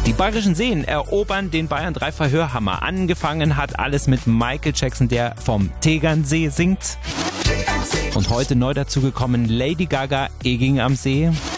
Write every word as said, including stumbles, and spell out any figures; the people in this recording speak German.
Die Bayerischen Seen erobern den Bayern drei Verhörhammer. Angefangen hat alles mit Michael Jackson, der vom Tegernsee singt. Und heute neu dazugekommen Lady Gaga, Eging am See.